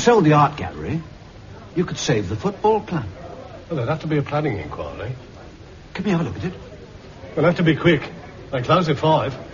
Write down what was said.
sold the art gallery, you could save the football club. Well, there'd have to be a planning inquiry. Can we have a look at it? We'll have to be quick. They close at 5.